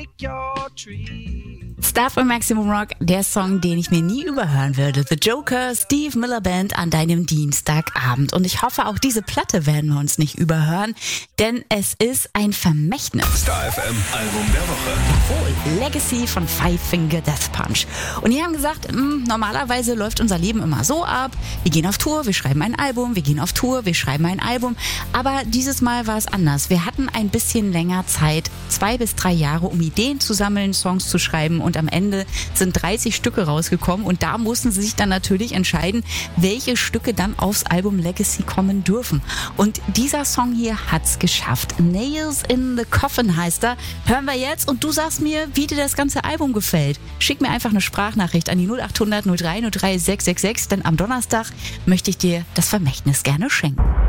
Star von Maximum Rock, der Song, den ich mir nie überhören würde. The Joker, Steve Miller Band an deinem Dienstagabend. Und ich hoffe, auch diese Platte werden wir uns nicht überhören, denn es ist ein Vermächtnis. Star FM Album der Woche. Wohl, Legacy von Five Finger Death Punch. Und die haben gesagt, normalerweise läuft unser Leben immer so ab. Wir gehen auf Tour, wir schreiben ein Album, wir gehen auf Tour, wir schreiben ein Album. Aber dieses Mal war es anders. Wir hatten ein bisschen länger Zeit, 2 bis 3 Jahre, um Ideen zu sammeln, Songs zu schreiben, und am Ende sind 30 Stücke rausgekommen und da mussten sie sich dann natürlich entscheiden, welche Stücke dann aufs Album Legacy kommen dürfen. Und dieser Song hier hat's geschafft. Nails in the Coffin heißt er. Hören wir jetzt und du sagst mir, wie dir das ganze Album gefällt. Schick mir einfach eine Sprachnachricht an die 0800 03 03 666, denn am Donnerstag möchte ich dir das Vermächtnis gerne schenken.